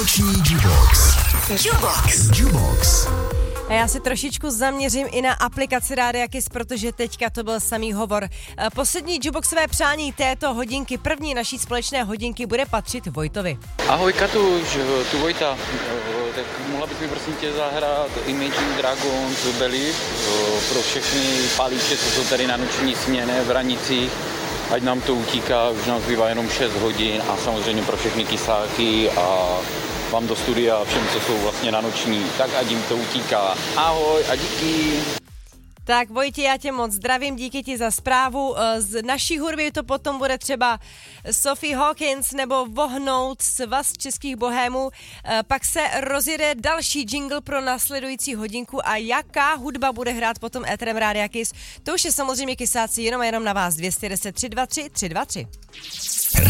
Noční Jukebox. Jukebox. A já se trošičku zaměřím i na aplikaci Rádia Kiss, protože teďka to byl samý hovor. Poslední jukeboxové přání této hodinky, první naší společné hodinky, bude patřit Vojtovi. Ahoj Katuš, tu Vojta. Tak mohla bys mi prosím tě zahrát Imagine Dragons Believe pro všechny palíče, co jsou tady na noční směně v Hranicích. Ať nám to utíká, už nám zbývá jenom 6 hodin a samozřejmě pro všechny kysáky a vám do studia a všem, co jsou vlastně na noční, tak ať jim to utíká. Ahoj a díky. Tak Vojtě, já tě moc zdravím, díky ti za zprávu. Z naší hudby to potom bude třeba Sophie Hawkins nebo Vohnout, Svaz českých bohémů. Pak se rozjede další jingle pro následující hodinku a jaká hudba bude hrát potom éterem Rádia Kiss, to už je samozřejmě kysáci jenom na vás. 210 323 323.